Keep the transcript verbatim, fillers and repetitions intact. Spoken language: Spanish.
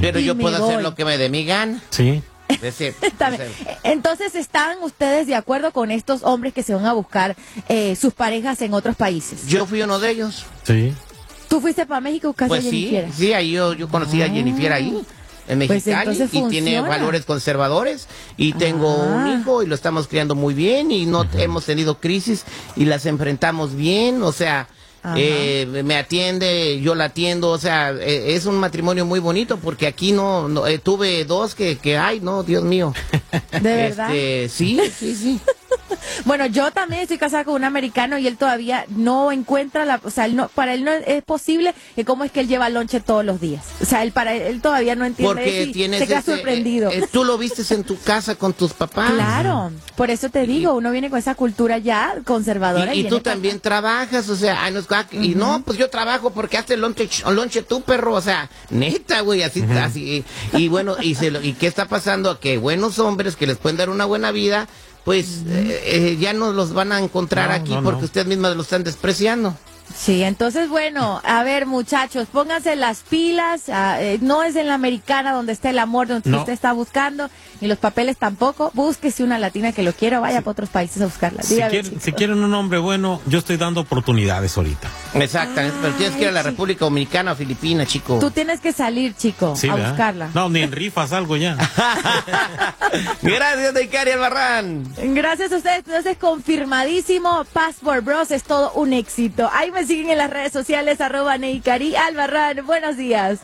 Pero y yo me puedo voy. hacer lo que me dé mi gana. Sí. Decir, Está bien. Entonces, ¿están ustedes de acuerdo con estos hombres que se van a buscar eh, sus parejas en otros países? yo fui uno de ellos. Sí. ¿Tú fuiste para México a buscar Pues a sí, Jennifer? sí, ahí yo, yo conocí a Jennifer ahí, en Pues Mexicali, entonces y tiene funciona. valores conservadores, y tengo Ah. un hijo, y lo estamos criando muy bien, y no hemos tenido crisis, y las enfrentamos bien, o sea, Ajá. eh, me atiende, yo la atiendo, o sea, eh, es un matrimonio muy bonito, porque aquí no, no eh, tuve dos que, que, ay, no, Dios mío. ¿De verdad? Este, sí, sí, sí. Bueno, yo también estoy casada con un americano y él todavía no encuentra la, o sea, él no, para él no es posible que cómo es que él lleva lonche todos los días. O sea, él para él, él todavía no entiende Porque eso y tienes se queda ese, sorprendido. eh, eh, tú lo vistes en tu casa con tus papás. Claro, por eso te digo, uno viene con esa cultura ya conservadora. Y, y viene tú para también acá. trabajas, o sea, ay, no, es que- y no, pues yo trabajo porque haces lonche, lonche tú, perro, o sea, neta, güey, así, así, y, y bueno, y, se lo- y qué está pasando, que buenos hombres que les pueden dar una buena vida, pues eh, eh, ya no los van a encontrar No, aquí no, porque no. ustedes mismas los están despreciando. Sí, entonces bueno, a ver muchachos, pónganse las pilas, ah, eh, no es en la americana donde está el amor, donde No. usted está buscando, ni los papeles tampoco, búsquese una latina que lo quiera, vaya para otros países a buscarla. Si Dígame, quieren, chicos. si quieren un hombre bueno, yo estoy dando oportunidades ahorita. Exactamente, pero tienes que ir a la Ay, República Dominicana o Filipina, chico. Tú tienes que salir, chico, Sí, a ¿verdad? buscarla. No, ni en rifas algo ya. Gracias, Deicari Albarrán. Gracias a ustedes, entonces confirmadísimo, Passport Bros es todo un éxito. Ahí me siguen en las redes sociales, arroba Neicari Albarrán. Buenos días.